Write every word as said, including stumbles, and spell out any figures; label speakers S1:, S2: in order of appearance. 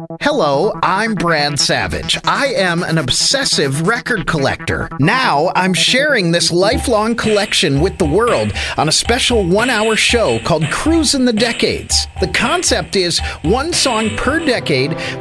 S1: Hello, I'm Brad Savage. I am an obsessive record collector. Now I'm sharing this lifelong collection with the world on a special one-hour show called Cruisin' the Decades. The concept is one song per decade